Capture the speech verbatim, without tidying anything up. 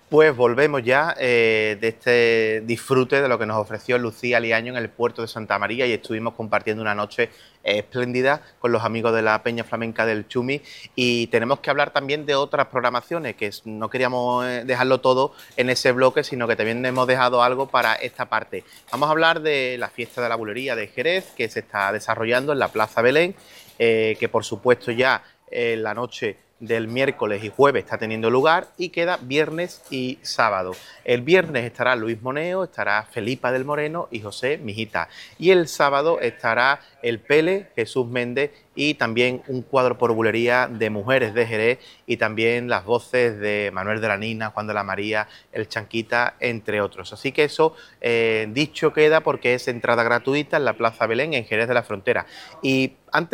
Pues volvemos ya eh, de este disfrute de lo que nos ofreció Lucía Liaño en el puerto de Santa María y estuvimos compartiendo una noche eh, espléndida con los amigos de la Peña Flamenca del Chumi, y tenemos que hablar también de otras programaciones, que es, no queríamos eh, dejarlo todo en ese bloque, sino que también hemos dejado algo para esta parte. Vamos a hablar de la fiesta de la bulería de Jerez, que se está desarrollando en la Plaza Belén, eh, que por supuesto ya en eh, la noche del miércoles y jueves está teniendo lugar, y queda viernes y sábado. El viernes estará Luis Moneo, estará Felipa del Moreno y José Mijita, y el sábado estará el Pele, Jesús Méndez, y también un cuadro por bulería de mujeres de Jerez, y también las voces de Manuel de la Nina, Juan de la María, el Chanquita, entre otros. Así que eso eh, dicho queda, porque es entrada gratuita en la Plaza Belén, en Jerez de la Frontera. Y antes